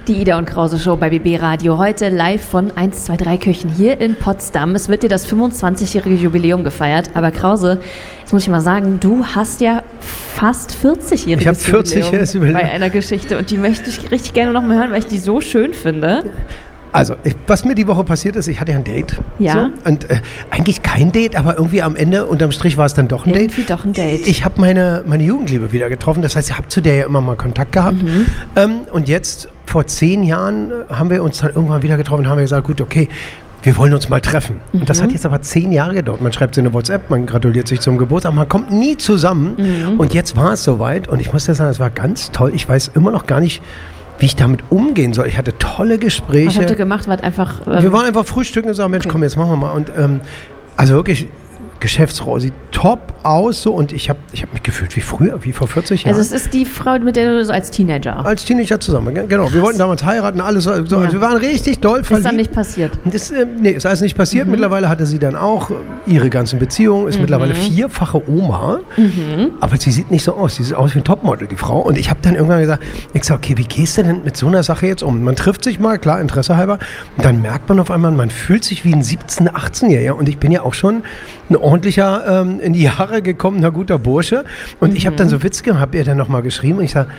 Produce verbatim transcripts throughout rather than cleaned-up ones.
Die Ida und Krause Show bei B B Radio. Heute live von eins zwei drei Küchen hier in Potsdam. Es wird dir das fünfundzwanzigjährige Jubiläum gefeiert. Aber Krause, jetzt muss ich mal sagen, du hast ja fast vierzigjähriges Ich habe vierzigjähriges Jubiläum Jubiläum bei einer Geschichte. Und die möchte ich richtig gerne noch mal hören, weil ich die so schön finde. Also, ich, was mir die Woche passiert ist, ich hatte ja ein Date. Ja. So, und äh, eigentlich kein Date, aber irgendwie am Ende, unterm Strich war es dann doch ein Irgendwie Date. doch ein Date. Ich habe meine, meine Jugendliebe wieder getroffen. Das heißt, ich habe zu der ja immer mal Kontakt gehabt. Mhm. Ähm, und jetzt, vor zehn Jahren, haben wir uns dann irgendwann wieder getroffen und haben gesagt, gut, okay, wir wollen uns mal treffen. Mhm. Und das hat jetzt aber zehn Jahre gedauert. Man schreibt sie eine WhatsApp, man gratuliert sich zum Geburtstag, man kommt nie zusammen. Mhm. Und jetzt war es soweit. Und ich muss dir sagen, es war ganz toll. Ich weiß immer noch gar nicht, wie ich damit umgehen soll. Ich hatte tolle Gespräche. Was habt ihr gemacht? Wart einfach, ähm wir waren einfach frühstücken und sagen, Mensch, okay. komm, jetzt machen wir mal. Und ähm, also wirklich, Geschäftsfrau sieht top aus so und ich habe ich hab mich gefühlt wie früher, wie vor vierzig Jahren. Also es ist die Frau, mit der du so als Teenager... Als Teenager zusammen, genau. Krass. Wir wollten damals heiraten, alles so. so Ja. also wir waren richtig doll verliebt. Ist dann nicht passiert? Das, äh, nee, ist alles nicht passiert. Mhm. Mittlerweile hatte sie dann auch ihre ganzen Beziehungen, ist mhm. mittlerweile vierfache Oma. Mhm. Aber sie sieht nicht so aus. Sie sieht aus wie ein Topmodel, die Frau. Und ich habe dann irgendwann gesagt, ich sag, okay, wie gehst du denn mit so einer Sache jetzt um? Man trifft sich mal, klar, Interesse halber. Und dann merkt man auf einmal, man fühlt sich wie ein siebzehn-, achtzehnjähriger. Und ich bin ja auch schon ein ordentlicher, ähm, in die Jahre gekommener, guter Bursche. Und mhm. ich habe dann so Witz gehabt, habe ihr dann nochmal geschrieben. Und ich sage,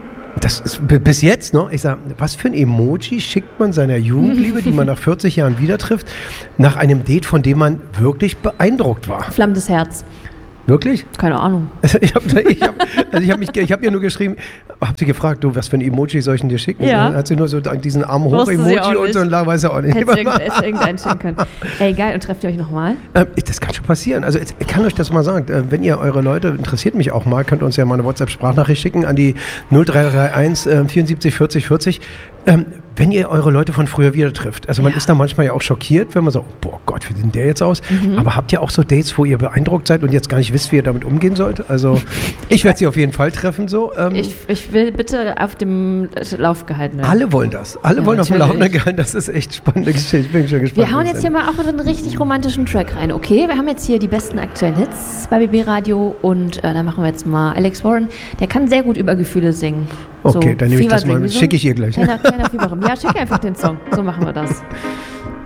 das ist b- bis jetzt noch, ich sage, was für ein Emoji schickt man seiner Jugendliebe, die man nach vierzig Jahren wieder trifft, nach einem Date, von dem man wirklich beeindruckt war? Flammendes Herz. Wirklich? Keine Ahnung. Also ich habe ich hab, also ich hab mich, ich hab ihr nur geschrieben, habe sie gefragt, du, was für ein Emoji soll ich denn dir schicken? Ja. Dann hat sie nur so diesen Arm hoch Emoji und so, und da weiß er auch nicht. Hätte es irgendeinen schicken können. Ey, geil, und trefft ihr euch nochmal? Ähm, das kann schon passieren. Also ich kann euch das mal sagen, äh, wenn ihr eure Leute, interessiert mich auch mal, könnt ihr uns ja mal eine WhatsApp-Sprachnachricht schicken an die null drei drei eins äh, vierundsiebzig vierzig vierzig. Ähm, wenn ihr eure Leute von früher wieder trifft. Also man Ja. ist da manchmal ja auch schockiert, wenn man so, boah Gott, wie sieht denn der jetzt aus? Mhm. Aber habt ihr auch so Dates, wo ihr beeindruckt seid und jetzt gar nicht wisst, wie ihr damit umgehen sollt? Also ich werde sie auf jeden Fall treffen. So. Ähm, Ich, ich will bitte auf dem Lauf gehalten werden. alle wollen das. Alle Ja, wollen auf dem natürlich. Laufenden gehalten. Das ist echt spannende Geschichte. Ich bin schon gespannt. Wir hauen was jetzt hier denn- mal auch einen richtig romantischen Track rein, okay? Wir haben jetzt hier die besten aktuellen Hits bei B B Radio und äh, da machen wir jetzt mal Alex Warren. Der kann sehr gut über Gefühle singen. Okay, dann nehme ich das mal Fieber mit. singen. Schicke ich ihr gleich. Kleiner, kleiner Fieberraum. Ja, schick einfach den Song. So machen wir das.